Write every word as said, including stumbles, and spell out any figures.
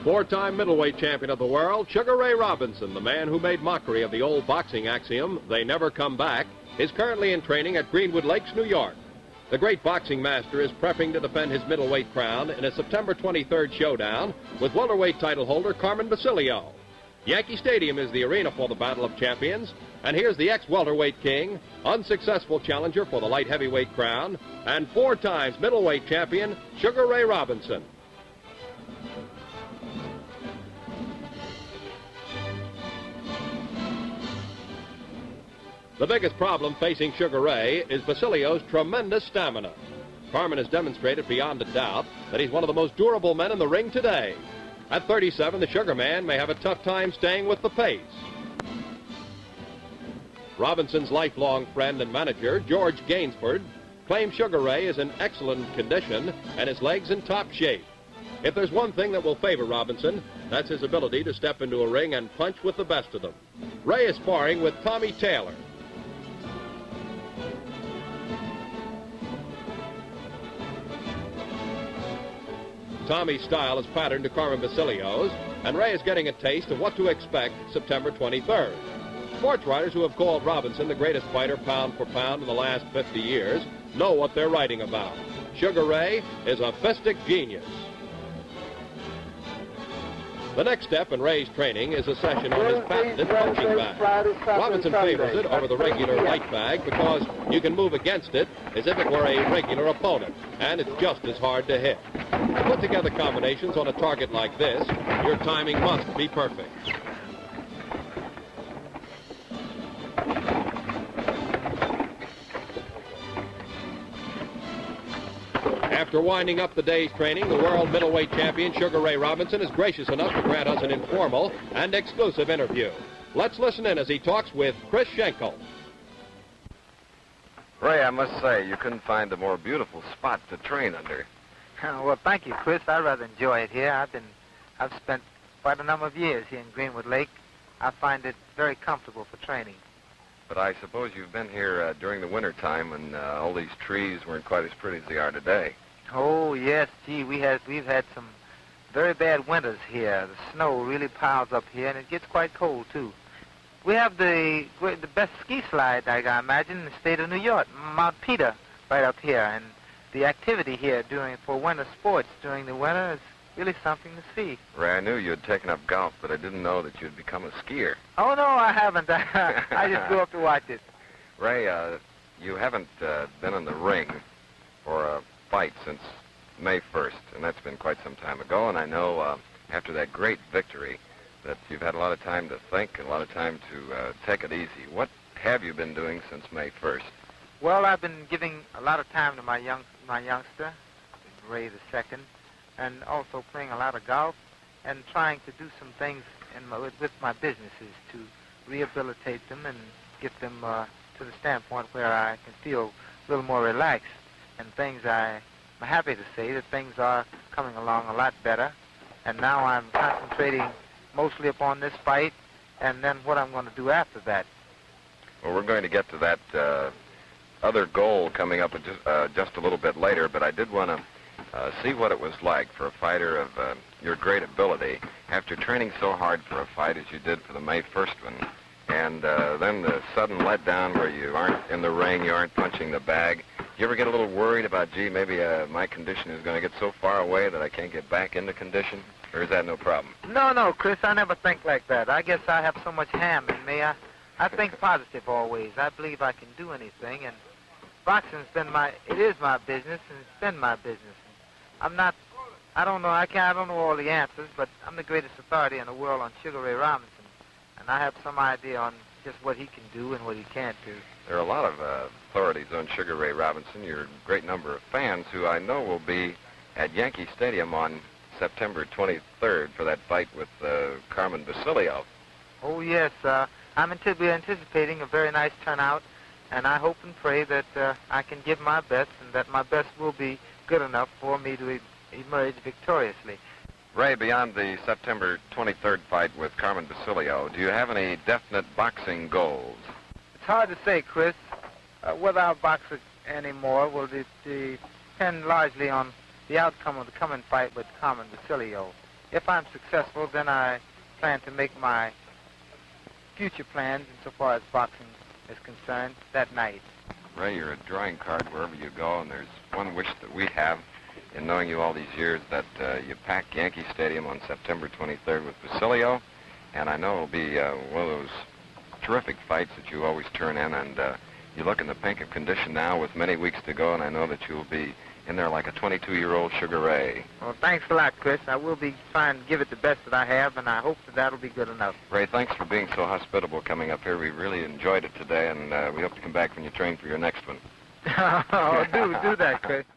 Four-time middleweight champion of the world, Sugar Ray Robinson, the man who made mockery of the old boxing axiom, they never come back, is currently in training at Greenwood Lakes, New York. The great boxing master is prepping to defend his middleweight crown in a September twenty-third showdown with welterweight title holder Carmen Basilio. Yankee Stadium is the arena for the Battle of Champions, and here's the ex-welterweight king, unsuccessful challenger for the light heavyweight crown, and four times middleweight champion, Sugar Ray Robinson. The biggest problem facing Sugar Ray is Basilio's tremendous stamina. Carmen has demonstrated beyond a doubt that he's one of the most durable men in the ring today. At thirty-seven, the Sugar Man may have a tough time staying with the pace. Robinson's lifelong friend and manager, George Gainsford, claims Sugar Ray is in excellent condition and his legs in top shape. If there's one thing that will favor Robinson, that's his ability to step into a ring and punch with the best of them. Ray is sparring with Tommy Taylor. Tommy's style is patterned to Carmen Basilio's, and Ray is getting a taste of what to expect September twenty-third. Sports writers who have called Robinson the greatest fighter pound for pound in the last fifty years know what they're writing about. Sugar Ray is a fistic genius. The next step in Ray's training is a session on his patented punching bag. Robinson favors it over the regular light bag because you can move against it as if it were a regular opponent, and it's just as hard to hit. To put together combinations on a target like this, your timing must be perfect. After winding up the day's training, the world middleweight champion Sugar Ray Robinson is gracious enough to grant us an informal and exclusive interview. Let's listen in as he talks with Chris Schenkel. Ray, I must say, you couldn't find a more beautiful spot to train under. Well, thank you, Chris. I rather enjoy it here. I've been, I've spent quite a number of years here in Greenwood Lake. I find it very comfortable for training. But I suppose you've been here uh, during the winter time when uh, all these trees weren't quite as pretty as they are today. Oh, yes, gee, we had, we've had some very bad winters here. The snow really piles up here, and it gets quite cold, too. We have the the best ski slide, I imagine, in the state of New York, Mount Peter, right up here. And the activity here during for winter sports during the winter is really something to see. Ray, I knew you had taken up golf, but I didn't know that you'd become a skier. Oh, no, I haven't. I just go up to watch it. Ray, uh, you haven't uh, been in the ring for a fight since May first, and that's been quite some time ago, and I know uh, after that great victory that you've had a lot of time to think and a lot of time to uh, take it easy. What have you been doing since May first? Well, I've been giving a lot of time to my young my youngster, Ray the Second, and also playing a lot of golf and trying to do some things in my, with, with my businesses to rehabilitate them and get them uh, to the standpoint where I can feel a little more relaxed. And things, I, I'm happy to say that things are coming along a lot better. And now I'm concentrating mostly upon this fight and then what I'm going to do after that. Well, we're going to get to that uh, other goal coming up just, uh, just a little bit later, but I did want to uh, see what it was like for a fighter of uh, your great ability after training so hard for a fight as you did for the May first one, and uh, then the sudden letdown where you aren't in the ring, you aren't punching the bag. You ever get a little worried about, gee, maybe uh, my condition is going to get so far away that I can't get back into condition? Or is that no problem? No, no, Chris, I never think like that. I guess I have so much ham in me. I, I think positive always. I believe I can do anything, and boxing's been my, it is my business, and it's been my business. I'm not, I don't know, I can't, I don't know all the answers, but I'm the greatest authority in the world on Sugar Ray Robinson, and I have some idea on just what he can do and what he can't do. There are a lot of uh, authorities on Sugar Ray Robinson, your great number of fans, who I know will be at Yankee Stadium on September twenty-third for that fight with uh, Carmen Basilio. Oh, yes. Uh, I'm anti- we're anticipating a very nice turnout, and I hope and pray that uh, I can give my best and that my best will be good enough for me to e- emerge victoriously. Ray, beyond the September twenty-third fight with Carmen Basilio, do you have any definite boxing goals? It's hard to say, Chris. Uh, whether I'll box anymore will de- depend largely on the outcome of the coming fight with Carmen Basilio. if I'm successful, then I plan to make my future plans insofar as boxing is concerned that night. Ray, you're a drawing card wherever you go, and there's one wish that we have in knowing you all these years, that uh, you pack Yankee Stadium on September twenty-third with Basilio, and I know it'll be uh, one of those terrific fights that you always turn in, and uh, you look in the pink of condition now with many weeks to go, and I know that you'll be in there like a twenty-two-year-old Sugar Ray. Well, thanks a lot, Chris. I will be trying to give it the best that I have, and I hope that that'll be good enough. Ray, thanks for being so hospitable coming up here. We really enjoyed it today, and uh, we hope to come back when you train for your next one. Oh, do, do that, Chris.